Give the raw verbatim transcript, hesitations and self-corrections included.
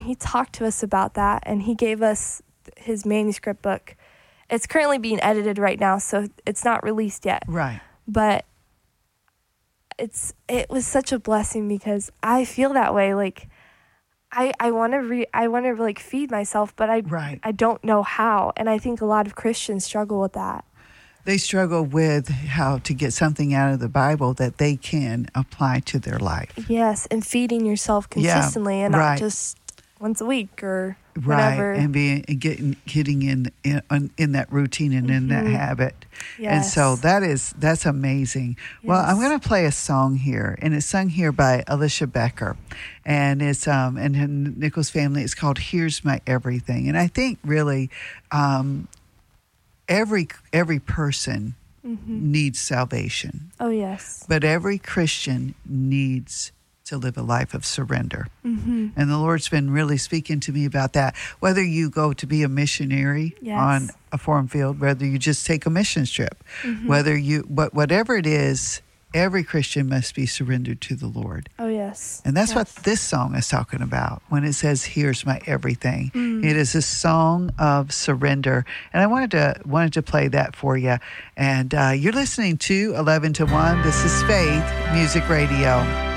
he talked to us about that, and he gave us his manuscript book. It's currently being edited right now, so it's not released yet. Right. But it's it was such a blessing because I feel that way. Like I I want to re I want to like feed myself, but I right. I don't know how, and I think a lot of Christians struggle with that. They struggle with how to get something out of the Bible that they can apply to their life. Yes, and feeding yourself consistently, yeah, and not right. just once a week or right, whatever. and being getting getting in in, in that routine and in mm-hmm. that habit. Yes. And so that is that's amazing. Yes. Well, I'm going to play a song here, and it's sung here by Alicia Becker, and it's um and Nichols family. It's called "Here's My Everything," and I think really. Um, Every every person mm-hmm. needs salvation. Oh, yes. But every Christian needs to live a life of surrender. Mm-hmm. And the Lord's been really speaking to me about that. Whether you go to be a missionary yes. on a foreign field, whether you just take a missions trip, mm-hmm. whether you, but whatever it is, every Christian must be surrendered to the Lord. Oh, yes. And that's yes. what this song is talking about when it says, "Here's my everything." Mm. It is a song of surrender. And I wanted to wanted to play that for you. And uh, you're listening to eleven to one. This is Faith Music Radio.